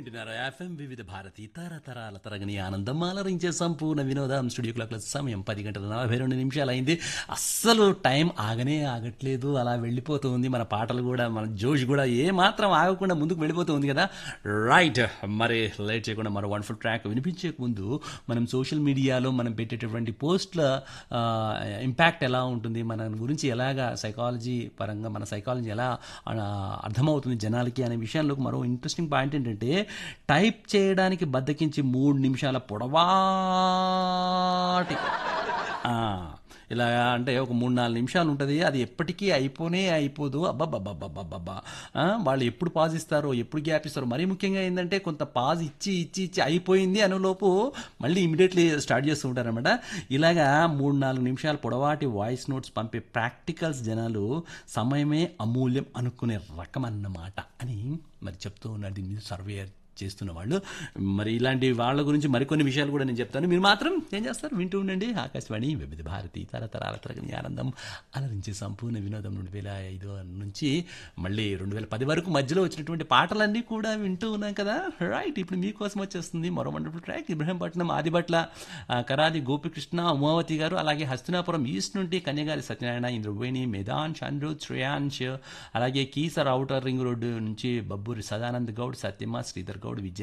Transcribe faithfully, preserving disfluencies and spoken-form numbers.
వింటున్నారు ఎఫ్ఎం వివిధ భారతి తరతరాల తరగని ఆనందం ఆలరించే సంపూర్ణ వినోదం. స్టూడియో క్లాక్ల సమయం పది గంటల నలభై రెండు నిమిషాలు అయింది. అస్సలు టైం ఆగనే ఆగట్లేదు, అలా వెళ్ళిపోతూ ఉంది. మన పాటలు కూడా, మన జోష్ కూడా ఏ మాత్రం ఆగకుండా ముందుకు వెళ్ళిపోతూ ఉంది కదా. రైట్, మరి లేట్ చేయకుండా మరో వండర్ఫుల్ ట్రాక్ వినిపించే ముందు మనం సోషల్ మీడియాలో మనం పెట్టేటటువంటి పోస్ట్ల ఇంపాక్ట్ ఎలా ఉంటుంది, మన గురించి ఎలాగా సైకాలజీ పరంగా మన సైకాలజీ ఎలా ఆ, అర్థమవుతుంది జనాలకి అనే విషయంలో మరో ఇంట్రెస్టింగ్ పాయింట్ ఏంటంటే, టైప్ చేయడానికి బద్దకించి మూడు నిమిషాల పొడవాటి ఆ, ఇలా అంటే ఒక మూడు నాలుగు నిమిషాలు ఉంటుంది, అది ఎప్పటికీ అయిపోనే అయిపోదు. అబ్బాబ్బాబ్బాబ్బా, వాళ్ళు ఎప్పుడు పాజ్ ఇస్తారో, ఎప్పుడు గ్యాప్ ఇస్తారో. మరీ ముఖ్యంగా ఏంటంటే, కొంత పాజ్ ఇచ్చి ఇచ్చి ఇచ్చి అయిపోయింది అనేలోపు మళ్ళీ ఇమీడియట్లీ స్టార్ట్ చేస్తూ ఉంటారనమాట. ఇలాగా మూడు నాలుగు నిమిషాలు పొడవాటి వాయిస్ నోట్స్ పంపే ప్రాక్టికల్స్ జనాలు సమయమే అమూల్యం అనుకునే రకం అన్నమాట అని మరి చెప్తూ ఉన్నారు దీని మీద సర్వే చేస్తున్న వాళ్ళు. మరి ఇలాంటి వాళ్ళ గురించి మరికొన్ని విషయాలు కూడా నేను చెప్తాను. మీరు మాత్రం ఏం చేస్తారు, వింటూ ఉండండి ఆకాశవాణి వివిధ భారతి తరతరాల తరగని ఆనందం అలరించే సంపూర్ణ వినోదం. రెండు వేల ఐదు నుంచి మళ్ళీ రెండు వేల పది వరకు మధ్యలో వచ్చినటువంటి పాటలన్నీ కూడా వింటూ ఉన్నాం కదా. రైట్, ఇప్పుడు మీకోసం వచ్చేస్తుంది మరో వండర్ఫుల్ ట్రాక్. ఇబ్రహీంపట్నం ఆదిబట్ల ఆ, కరాది గోపికృష్ణ ఉమావతి గారు, అలాగే హస్తినాపురం ఈస్ట్ నుండి కన్యగారి సత్యనారాయణ, ఇంద్రవేణి, మేధాన్, చంద్రు, శ్రేయాంశ్, అలాగే కీసర్ ఔటర్ రింగ్ రోడ్డు నుంచి బబ్బూరి సదానంద్ గౌడ్, సత్యమ్మ, శ్రీధర్ గౌడ్, విజయ్